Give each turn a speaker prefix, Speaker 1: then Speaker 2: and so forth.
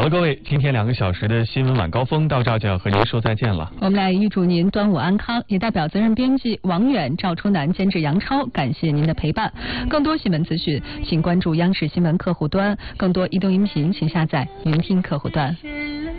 Speaker 1: 了，各位，今天2个小时的新闻晚高峰到这儿就要和您说再见了。
Speaker 2: 我们来预祝您端午安康，也代表责任编辑王远、赵春南监制杨超，感谢您的陪伴。更多新闻资讯，请关注央视新闻客户端；更多移动音频，请下载云听客户端。